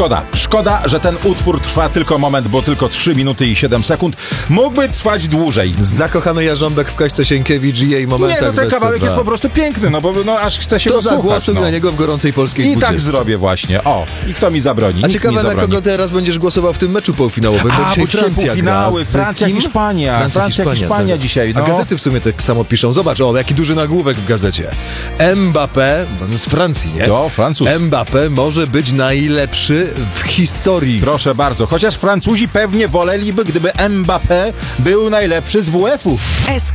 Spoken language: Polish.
Szkoda, że ten utwór trwa tylko moment, bo tylko 3 minuty i 7 sekund. Mógłby trwać dłużej. Zakochany Jarząbek w Kaśce Sienkiewicz i jej momentach. Nie, no ten bez kawałek C2. jest po prostu piękny, no bo aż chce się To go słuchać. zagłosuj No. na niego w gorącej polskiej I 20. tak zrobię właśnie. O, i kto mi zabroni? A Nikt mi ciekawe, na zabroni. kogo teraz będziesz głosował w tym meczu półfinałowym, bo dzisiaj dzisiaj Francja półfinały. gra z Francja, kim? Hiszpania. Francja, Hiszpania tak. dzisiaj. No. A gazety w sumie tak samo piszą. Zobacz, jaki duży nagłówek w gazecie. Mbappé, bo on z Francji, nie? To Francuz. Mbappé może być najlepszy w historii. Proszę bardzo. Chociaż Francuzi pewnie woleliby, gdyby Mbappé był najlepszy z WF-ów.